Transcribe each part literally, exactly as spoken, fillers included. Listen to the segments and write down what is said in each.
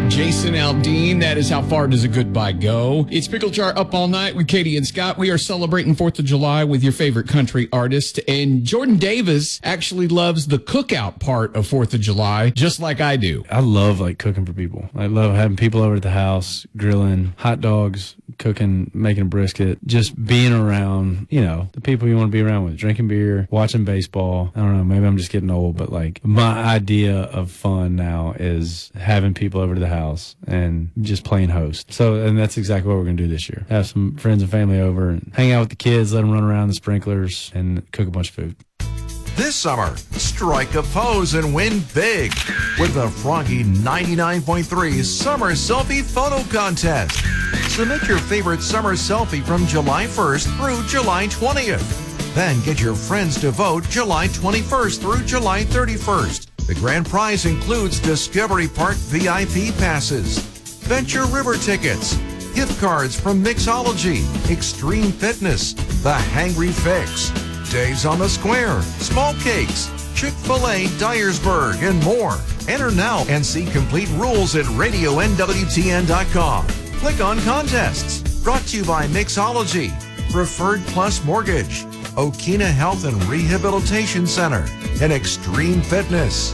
Jason Aldean, that is How Far Does a Goodbye Go? It's Pickle Jar Up All Night with Katie and Scott. We are celebrating fourth of July with your favorite country artist. And Jordan Davis actually loves the cookout part of fourth of July, just like I do. I love like cooking for people. I love having people over at the house, grilling, hot dogs, cooking, making a brisket, just being around, you know, the people you want to be around with, drinking beer, watching baseball. I don't know, maybe I'm just getting old, but like my idea of fun now is having people over to the house and just playing host. So, and that's exactly what we're going to do this year. Have some friends and family over and hang out with the kids, let them run around the sprinklers, and cook a bunch of food. This summer, strike a pose and win big with the Froggy ninety-nine point three Summer Selfie Photo Contest. Submit your favorite summer selfie from July first through July twentieth. Then get your friends to vote July twenty-first through July thirty-first. The grand prize includes Discovery Park V I P passes, Venture River tickets, gift cards from Mixology, Extreme Fitness, The Hangry Fix, Dave's on the Square, Small Cakes, Chick-fil-A Dyersburg, and more. Enter now and see complete rules at radio N W T N dot com. Click on Contests. Brought to you by Mixology, Preferred Plus Mortgage, Okina Health and Rehabilitation Center, and Extreme Fitness.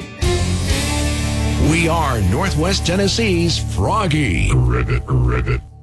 We are Northwest Tennessee's Froggy. Ribbit, ribbit.